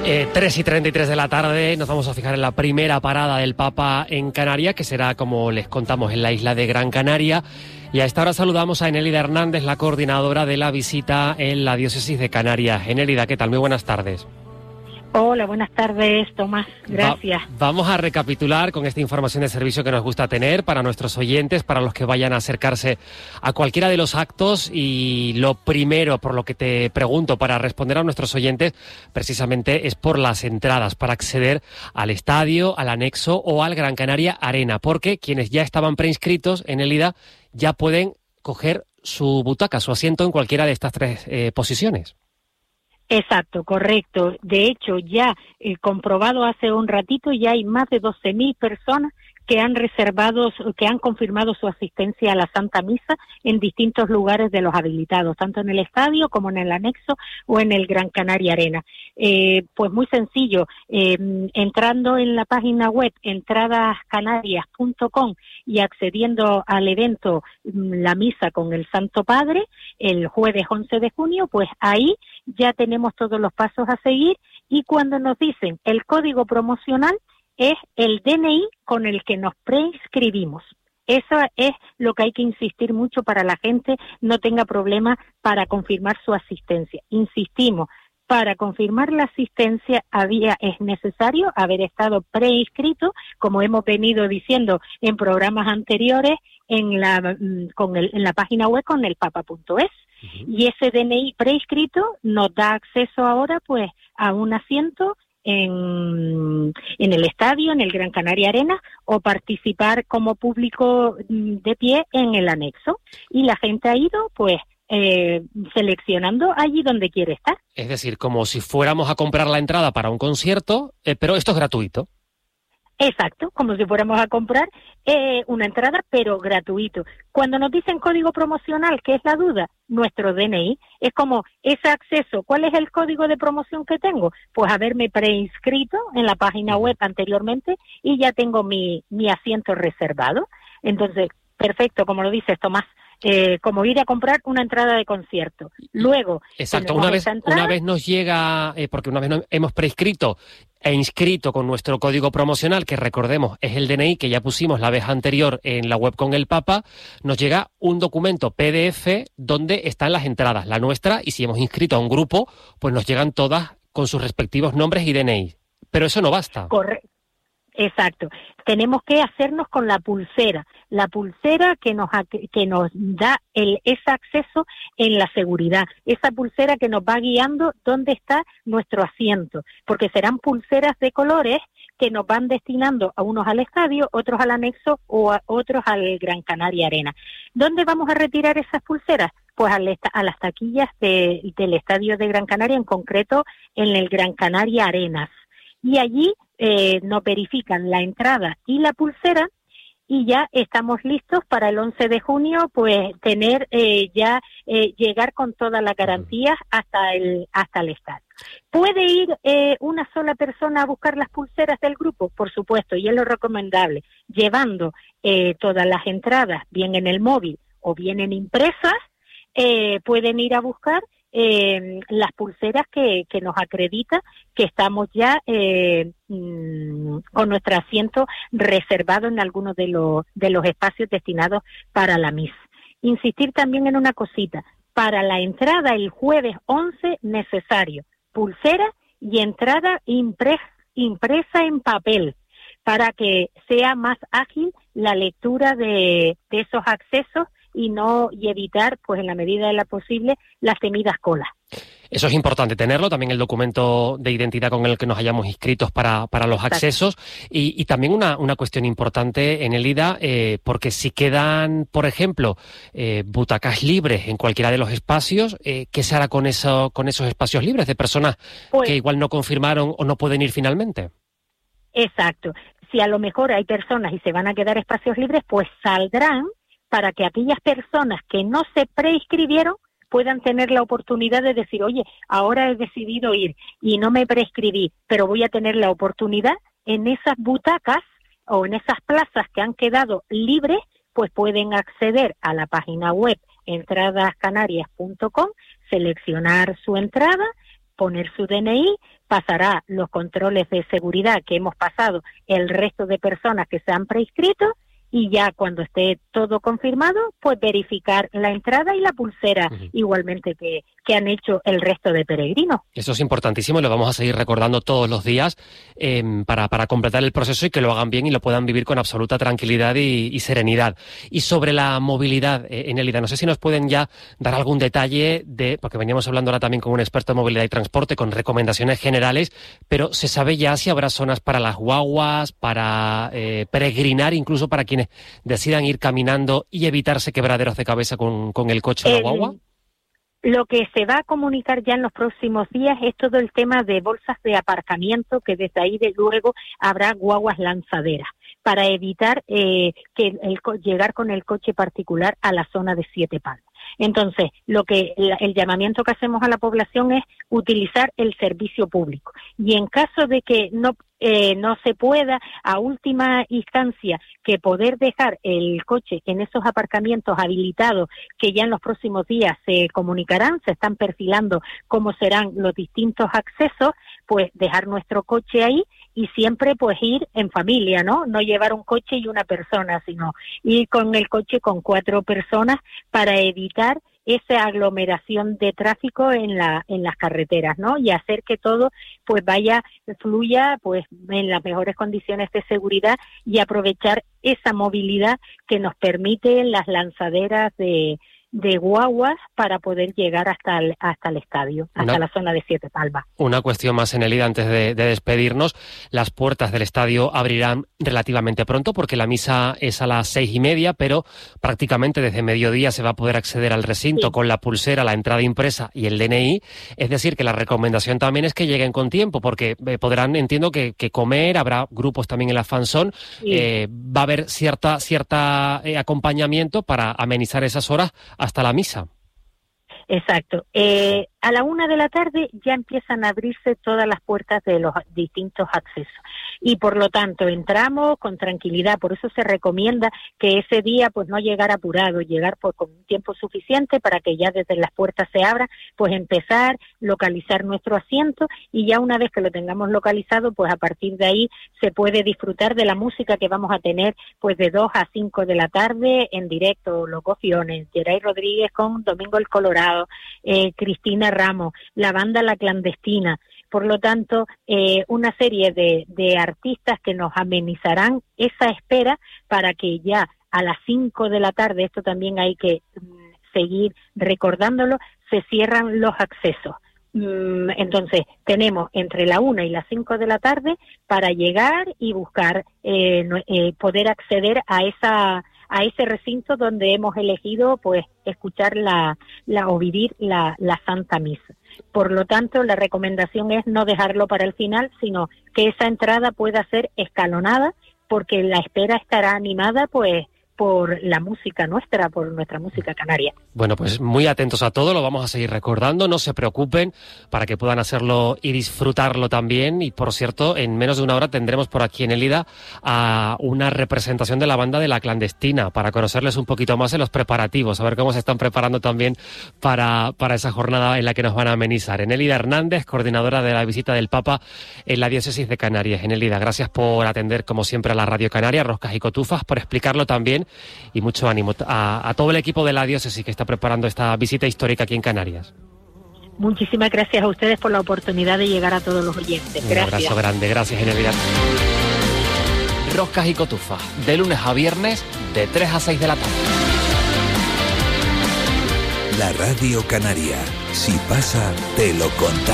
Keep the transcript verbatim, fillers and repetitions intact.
Eh, tres y treinta y tres de la tarde, nos vamos a fijar en la primera parada del Papa en Canarias, que será, como les contamos, en la isla de Gran Canaria. Y a esta hora saludamos a Enélida Hernández, la coordinadora de la visita en la diócesis de Canarias. Enélida, ¿qué tal? Muy buenas tardes. Hola, buenas tardes, Tomás. Gracias. Va, vamos a recapitular con esta información de servicio que nos gusta tener para nuestros oyentes, para los que vayan a acercarse a cualquiera de los actos. Y lo primero, por lo que te pregunto, para responder a nuestros oyentes, precisamente es por las entradas para acceder al estadio, al anexo o al Gran Canaria Arena, porque quienes ya estaban preinscritos en el I D A ya pueden coger su butaca, su asiento en cualquiera de estas tres eh, posiciones. Exacto, correcto. De hecho, ya eh, comprobado hace un ratito, ya hay más de doce mil personas que han reservado, que han confirmado su asistencia a la Santa Misa en distintos lugares de los habilitados, tanto en el estadio como en el anexo o en el Gran Canaria Arena. Eh, pues muy sencillo, eh, entrando en la página web entradas canarias punto com y accediendo al evento La Misa con el Santo Padre, el jueves once de junio, pues ahí ya tenemos todos los pasos a seguir, y cuando nos dicen el código promocional, es el D N I con el que nos preinscribimos. Eso es lo que hay que insistir mucho para la gente no tenga problema para confirmar su asistencia. Insistimos, para confirmar la asistencia había, es necesario haber estado preinscrito, como hemos venido diciendo en programas anteriores, en la, con el, en la página web con el papa punto es. Uh-huh. Y ese D N I preinscrito nos da acceso ahora pues a un asiento En, en el estadio, en el Gran Canaria Arena, o participar como público de pie en el anexo. Y la gente ha ido, pues, eh, seleccionando allí donde quiere estar. Es decir, como si fuéramos a comprar la entrada para un concierto, eh, pero esto es gratuito. Exacto, como si fuéramos a comprar eh, una entrada, pero gratuito. Cuando nos dicen código promocional, ¿qué es la duda? Nuestro D N I. Es como ese acceso. ¿Cuál es el código de promoción que tengo? Pues haberme preinscrito en la página web anteriormente y ya tengo mi, mi asiento reservado. Entonces, perfecto, como lo dices, Tomás. Eh, como ir a comprar una entrada de concierto. Luego, exacto, una vez, una vez nos llega, eh, porque una vez nos hemos prescrito e inscrito con nuestro código promocional, que recordemos es el D N I que ya pusimos la vez anterior en la web con el Papa, nos llega un documento P D F donde están las entradas, la nuestra, y si hemos inscrito a un grupo, pues nos llegan todas con sus respectivos nombres y D N I. Pero eso no basta. Correcto. Exacto. Tenemos que hacernos con la pulsera, la pulsera que nos que nos da el ese acceso en la seguridad, esa pulsera que nos va guiando dónde está nuestro asiento, porque serán pulseras de colores que nos van destinando a unos al estadio, otros al anexo o a otros al Gran Canaria Arena. ¿Dónde vamos a retirar esas pulseras? Pues a las taquillas de, del estadio de Gran Canaria, en concreto en el Gran Canaria Arenas. Y allí eh, nos verifican la entrada y la pulsera, y ya estamos listos para el once de junio, pues tener eh, ya eh, llegar con todas las garantías hasta el hasta el estadio. ¿Puede ir eh, una sola persona a buscar las pulseras del grupo? Por supuesto, y es lo recomendable, llevando eh, todas las entradas, bien en el móvil o bien en impresas, eh, pueden ir a buscar Eh, las pulseras que, que nos acredita que estamos ya eh, mmm, con nuestro asiento reservado en algunos de los, de los espacios destinados para la misa. Insistir también en una cosita, para la entrada el jueves once necesario pulsera y entrada impres, impresa en papel, para que sea más ágil la lectura de, de esos accesos y no y evitar, pues en la medida de la posible, las temidas colas. Eso es importante tenerlo, también el documento de identidad con el que nos hayamos inscritos para, para los accesos. Y, y también una, una cuestión importante en el I D A, eh, porque si quedan, por ejemplo, eh, butacas libres en cualquiera de los espacios, eh, ¿qué se hará con, eso, con esos espacios libres de personas pues, que igual no confirmaron o no pueden ir finalmente? Exacto. Si a lo mejor hay personas y se van a quedar espacios libres, pues saldrán para que aquellas personas que no se preinscribieron puedan tener la oportunidad de decir, oye, ahora he decidido ir y no me prescribí, pero voy a tener la oportunidad en esas butacas o en esas plazas que han quedado libres, pues pueden acceder a la página web entradas canarias punto com, seleccionar su entrada, poner su D N I, pasará los controles de seguridad que hemos pasado el resto de personas que se han prescrito, y ya cuando esté todo confirmado, pues verificar la entrada y la pulsera, uh-huh. igualmente que, que han hecho el resto de peregrinos. Eso es importantísimo y lo vamos a seguir recordando todos los días eh, para, para completar el proceso y que lo hagan bien y lo puedan vivir con absoluta tranquilidad y, y serenidad. Y sobre la movilidad, eh, Enélida, no sé si nos pueden ya dar algún detalle de, porque veníamos hablando ahora también con un experto en movilidad y transporte, con recomendaciones generales, pero ¿se sabe ya si habrá zonas para las guaguas, para eh, peregrinar, incluso para quienes decidan ir caminando y evitarse quebraderos de cabeza con, con el coche o la guagua? Lo que se va a comunicar ya en los próximos días es todo el tema de bolsas de aparcamiento, que desde ahí de luego habrá guaguas lanzaderas, para evitar eh, que el, llegar con el coche particular a la zona de Siete Palmas. Entonces, lo que el, el llamamiento que hacemos a la población es utilizar el servicio público. Y en caso de que no eh, no se pueda, a última instancia, que poder dejar el coche en esos aparcamientos habilitados, que ya en los próximos días se comunicarán, se están perfilando cómo serán los distintos accesos, pues dejar nuestro coche ahí y siempre pues ir en familia, ¿no? No llevar un coche y una persona, sino ir con el coche con cuatro personas para evitar esa aglomeración de tráfico en la en las carreteras, ¿no? Y hacer que todo pues vaya, fluya pues en las mejores condiciones de seguridad y aprovechar esa movilidad que nos permite las lanzaderas de de guaguas para poder llegar hasta el, hasta el estadio, hasta una, la zona de Siete Palmas. Una cuestión más, Enélida, antes de, de despedirnos. Las puertas del estadio abrirán relativamente pronto porque la misa es a las seis y media, pero prácticamente desde mediodía se va a poder acceder al recinto, sí, con la pulsera, la entrada impresa y el D N I. Es decir, que la recomendación también es que lleguen con tiempo, porque eh, podrán, entiendo, que, que comer, habrá grupos también en la fanzón, sí. eh, va a haber cierta, cierta eh, acompañamiento para amenizar esas horas hasta la misa. Exacto. Eh, a la una de la tarde ya empiezan a abrirse todas las puertas de los distintos accesos y por lo tanto entramos con tranquilidad. Por eso se recomienda que ese día pues no llegar apurado, llegar pues con un tiempo suficiente para que ya desde las puertas se abran, pues empezar, localizar nuestro asiento y ya una vez que lo tengamos localizado, pues a partir de ahí se puede disfrutar de la música que vamos a tener pues de dos a cinco de la tarde en directo, los Gofiones, Geray Rodríguez con Domingo el Colorado, eh, Cristina Ramos, la banda La Clandestina. Por lo tanto, eh, una serie de, de artistas que nos amenizarán esa espera para que ya a las cinco de la tarde, esto también hay que mm, seguir recordándolo, se cierran los accesos. Mm, entonces, tenemos entre la una y las cinco de la tarde para llegar y buscar eh, eh, poder acceder a esa a ese recinto donde hemos elegido pues escuchar la, la o vivir la, la Santa Misa. Por lo tanto, la recomendación es no dejarlo para el final, sino que esa entrada pueda ser escalonada, porque la espera estará animada pues por la música nuestra, por nuestra música canaria. Bueno, pues muy atentos a todo, lo vamos a seguir recordando, no se preocupen, para que puedan hacerlo y disfrutarlo también. Y por cierto, en menos de una hora tendremos por aquí en Elida a una representación de la banda de La Clandestina, para conocerles un poquito más en los preparativos, a ver cómo se están preparando también para, para esa jornada en la que nos van a amenizar. Enélida Hernández, coordinadora de la visita del Papa en la diócesis de Canarias. Enélida, gracias por atender como siempre a la Radio Canaria, Roscas y Cotufas, por explicarlo también. Y mucho ánimo a, a todo el equipo de la diócesis que está preparando esta visita histórica aquí en Canarias. Muchísimas gracias a ustedes por la oportunidad de llegar a todos los oyentes. Un gracias. abrazo grande, gracias, Enélida. Roscas y Cotufas, de lunes a viernes, de tres a seis de la tarde. La Radio Canaria, si pasa, te lo contamos.